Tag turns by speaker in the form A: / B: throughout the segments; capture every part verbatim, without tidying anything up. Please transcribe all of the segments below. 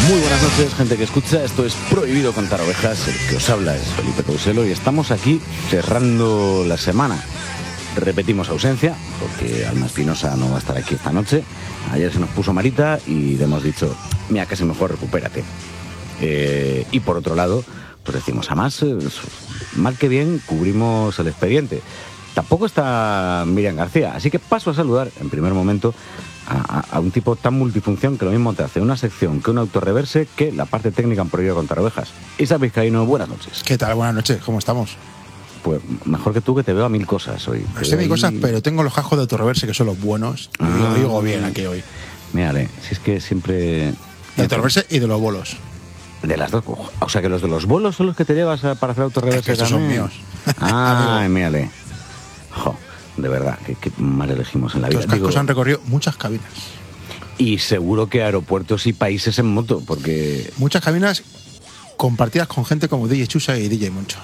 A: Muy buenas noches, gente que escucha. Esto es Prohibido Contar Ovejas. El que os habla es Felipe Couselo y estamos aquí cerrando la semana. Repetimos ausencia, porque Alma Espinosa no va a estar aquí esta noche. Ayer se nos puso malita y le hemos dicho, mira, casi mejor recupérate. Eh, y por otro lado, pues decimos, además, eh, mal que bien, cubrimos el expediente. Tampoco está Miriam García, así que paso a saludar en primer momento a, a, a un tipo tan multifunción que lo mismo te hace una sección que un autorreverse que la parte técnica en Prohibido Contar Ovejas. Isa Vizcaíno, buenas noches.
B: ¿Qué tal? Buenas noches, ¿cómo estamos?
A: Pues mejor que tú, que te veo a mil cosas hoy.
B: No sé mil ahí... cosas, pero tengo los jajos de autorreverse que son los buenos. Y ah, lo digo bien aquí hoy.
A: Mírale, si es que siempre...
B: De autorreverse y de los bolos.
A: De las dos. O sea que los de los bolos son los que te llevas para hacer autorreverse. Es
B: que estos son míos.
A: Ah, mírale. Jo, de verdad, que, que mal elegimos en la vida.
B: Los cascos Digo, han recorrido muchas cabinas.
A: Y seguro que aeropuertos y países en moto, porque...
B: Muchas cabinas compartidas con gente como D J Chusa y D J Moncho.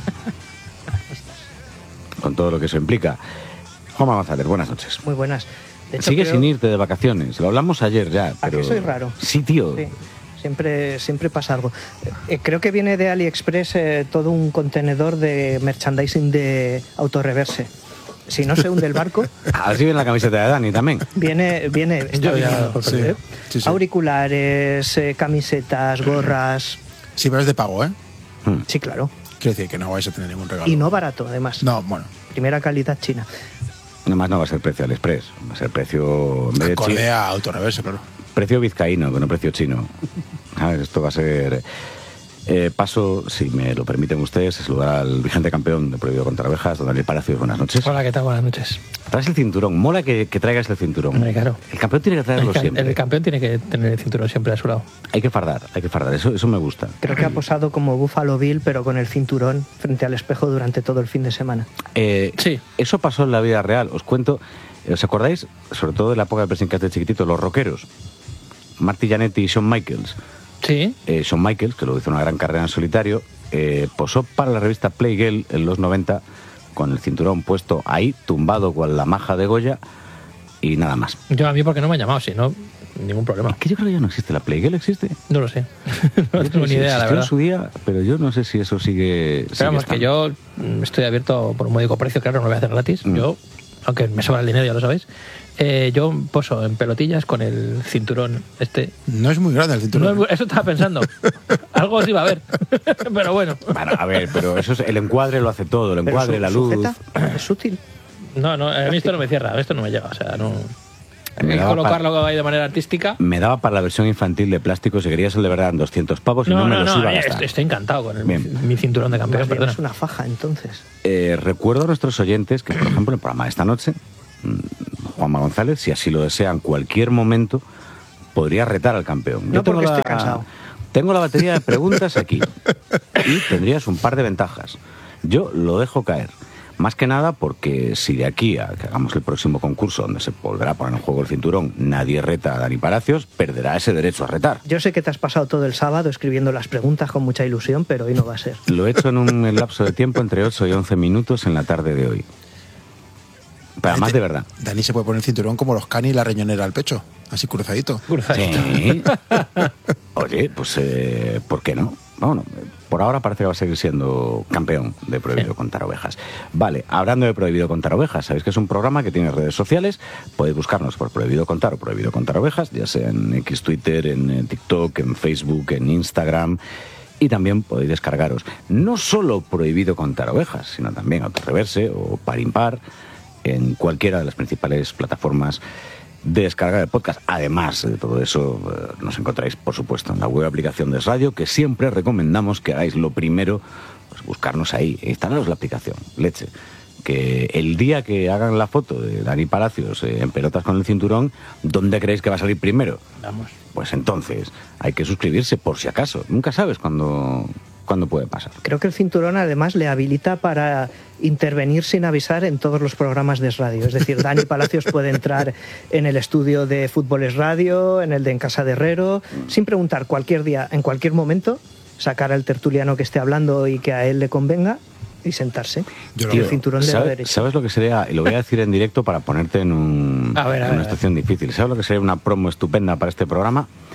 A: Con todo lo que eso implica. Juanma González, buenas noches.
C: Muy buenas. De hecho,
A: Sigues
C: creo...
A: sin irte de vacaciones. Lo hablamos ayer ya, pero...
C: ¿A que soy raro?
A: Sí, tío.
C: Sí. Siempre, siempre pasa algo. Eh, creo que viene de AliExpress eh, todo un contenedor de merchandising de autorreverse. Si no se hunde el barco...
A: Así viene la camiseta de Dani también.
C: Viene, viene está
B: ya,
C: por
B: sí,
C: ¿eh?
B: sí, sí.
C: Auriculares, eh, camisetas, gorras...
B: Sí, pero es de pago, ¿eh?
C: Hmm. Sí, claro.
B: Quiere decir que no vais a tener ningún regalo.
C: Y no barato, además.
B: No, bueno.
C: Primera calidad china.
A: Nomás no va a ser precio AliExpress, va a ser precio...
B: Acorde a autorreverse, claro.
A: Precio vizcaíno, que no precio chino. ¿Sabes? Esto va a ser... Eh, paso, si me lo permiten ustedes, a saludar al vigente campeón de Prohibido Contar Ovejas, don Daniel Palacios. Buenas noches.
D: Hola, ¿qué tal? Buenas noches.
A: Traes el cinturón. Mola que, que traigas el cinturón.
D: Hombre, claro.
A: El campeón tiene que traerlo
D: el,
A: siempre.
D: El campeón tiene que tener el cinturón siempre a su lado.
A: Hay que fardar, hay que fardar. Eso, eso me gusta.
C: Creo que ha posado como Buffalo Bill, pero con el cinturón frente al espejo durante todo el fin de semana.
A: Eh,
D: sí.
A: Eso pasó en la vida real. Os cuento... ¿Os acordáis? Sobre todo de la época de Pressing Catch de chiquitito, los rockeros. Marty Jannetty y Shawn Michaels.
D: Sí.
A: Eh, Shawn Michaels, que lo hizo una gran carrera en solitario, eh, posó para la revista Playgirl en los noventa con el cinturón puesto ahí, tumbado con la maja de Goya y nada más.
D: Yo a mí porque no me han llamado, si no, ningún problema.
A: Es que yo creo que ya no existe. ¿La Playgirl existe?
D: No lo sé. No tengo ni idea, la verdad.
A: En su día, pero yo no sé si eso sigue...
D: Pero vamos, que yo estoy abierto por un módico precio, claro, no lo voy a hacer gratis. Mm. Yo... aunque me sobra el dinero, ya lo sabéis, eh, yo poso en pelotillas con el cinturón este.
B: No es muy grande el cinturón.
D: No es, eso estaba pensando. Algo sí va a haber. Pero bueno.
A: Bueno, a ver, pero eso es, el encuadre lo hace todo, el encuadre, su, la luz.
C: Sujeta, es útil.
D: No, no, a mí esto no me cierra, esto no me llega, o sea, no... Me hay que colocarlo para, ahí de manera artística.
A: Me daba para la versión infantil de plástico, si querías el de verdad en doscientos pavos y no, no me
D: no,
A: los
D: no,
A: iba a
D: gastar.
A: gastar.
D: Estoy encantado con el, mi cinturón de campeón, perdona.
C: Es una faja, entonces.
A: Eh, recuerdo a nuestros oyentes que, por ejemplo, en el programa de esta noche, Juanma González, si así lo desean, cualquier momento podría retar al campeón.
C: No,
A: Yo tengo
C: porque
A: la,
C: estoy cansado.
A: Tengo la batería de preguntas aquí y tendrías un par de ventajas. Yo lo dejo caer. Más que nada porque si de aquí a que hagamos el próximo concurso donde se volverá a poner en juego el cinturón, nadie reta a Dani Palacios, perderá ese derecho a retar.
C: Yo sé que te has pasado todo el sábado escribiendo las preguntas con mucha ilusión, pero hoy no va a ser.
A: Lo he hecho en un lapso de tiempo entre ocho y once minutos en la tarde de hoy. Pero además de verdad.
B: Dani se puede poner el cinturón como los canis y la riñonera al pecho, así cruzadito.
D: Cruzadito.
A: Sí. Oye, pues eh, ¿por qué no? Bueno, por ahora parece que va a seguir siendo campeón de Prohibido sí. Contar Ovejas. Vale, hablando de Prohibido Contar Ovejas, sabéis que es un programa que tiene redes sociales. Podéis buscarnos por Prohibido Contar o Prohibido Contar Ovejas, ya sea en X Twitter, en TikTok, en Facebook, en Instagram. Y también podéis descargaros no solo Prohibido Contar Ovejas, sino también Autorreverse o Par Impar en cualquiera de las principales plataformas de descarga de podcast. Además de todo eso, eh, nos encontráis, por supuesto, en la web aplicación de Radio, que siempre recomendamos que hagáis lo primero, pues buscarnos ahí, instalaros la aplicación, leche. Que el día que hagan la foto de Dani Palacios eh, en pelotas con el cinturón, ¿dónde creéis que va a salir primero?
D: Vamos.
A: Pues entonces, hay que suscribirse por si acaso. Nunca sabes cuándo... ¿Cuándo puede pasar?
C: Creo que el cinturón además le habilita para intervenir sin avisar en todos los programas de radio. Es decir, Dani Palacios puede entrar en el estudio de Fútbol es Radio, en el de En Casa de Herrero, sin preguntar cualquier día, en cualquier momento, sacar al tertuliano que esté hablando y que a él le convenga y sentarse.
B: Yo
C: Tío, el cinturón de
A: ¿sabe,
C: la derecha.
A: ¿Sabes lo que sería? Y lo voy a decir en directo para ponerte en, un,
D: a ver, a
A: en
D: ver,
A: una situación difícil. ¿Sabes lo que sería una promo estupenda para este programa?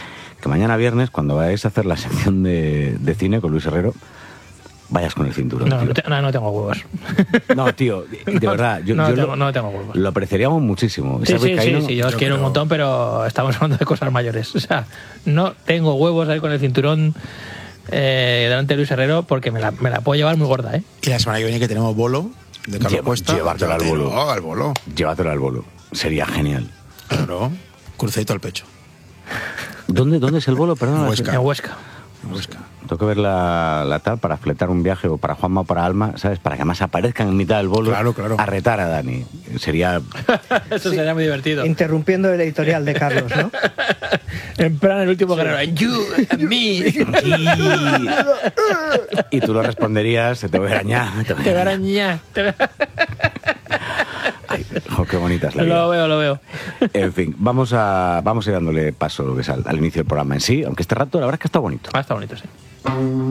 A: que mañana viernes, cuando vayáis a hacer la sección de, de cine con Luis Herrero, vayas con el cinturón.
D: No,
A: tío.
D: no, te- no, no tengo huevos.
A: No, tío, de
D: No,
A: verdad, yo,
D: no
A: yo
D: tengo-
A: lo,
D: no tengo huevos.
A: lo apreciaríamos muchísimo.
D: Sí,
A: Ese
D: sí, sí,
A: vizcaíno-
D: sí, yo os
B: yo
D: quiero un
B: creo-
D: montón, pero estamos hablando de cosas mayores. O sea, no tengo huevos ahí con el cinturón eh, delante de Luis Herrero porque me la, me la puedo llevar muy gorda, ¿eh?
B: Y la semana que viene que tenemos bolo de Carlos
A: Lleva-
B: Cuesta.
A: llévatelo al bolo.
B: Llévatelo al bolo.
A: Llévatelo al bolo. Sería genial.
B: Claro. Crucedito al pecho.
A: ¿Dónde, dónde es el bolo? Perdón.
B: En Huesca.
D: En Huesca.
B: Busca.
A: Tengo que ver la, la tal para fletar un viaje o para Juanma o para Alma, ¿sabes? Para que además aparezcan en mitad del bolo
B: Claro, claro.
A: a retar a Dani. Sería...
D: Eso sería muy divertido.
C: Interrumpiendo el editorial de Carlos, ¿no?
D: En plan, el último guerrero. And you, and me.
A: Y, y tú lo responderías, te voy a arañar. Te voy
D: Te
A: a
D: voy a
A: arañar.
D: arañar. Te voy a-
A: Ay, jo, qué bonita es la vida.
D: Lo veo, lo veo.
A: En fin, vamos a, vamos a ir dándole paso lo que es al, al inicio del programa en sí, aunque este rato la verdad es que está bonito.
D: Ah, está bonito, sí.